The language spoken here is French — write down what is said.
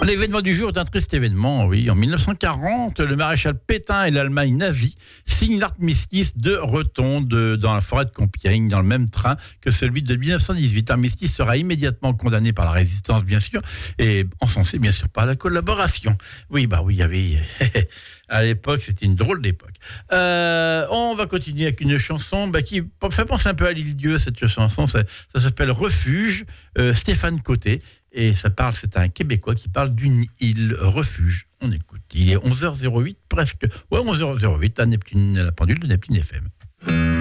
L'événement du jour est un triste événement, oui. En 1940, le maréchal Pétain et l'Allemagne nazie signent l'armistice de Rotonde dans la forêt de Compiègne, dans le même train que celui de 1918. L'armistice sera immédiatement condamné par la résistance, bien sûr, et encensé, bien sûr, par la collaboration. Oui, il y avait... À l'époque, c'était une drôle d'époque. On va continuer avec une chanson qui fait penser un peu à l'Île-Dieu, cette chanson. Ça s'appelle Refuge, Stéphane Côté. Et c'est un Québécois qui parle d'une île refuge. On écoute. Il est 11h08, presque. Ouais, 11h08, à Neptune, la pendule de Neptune FM.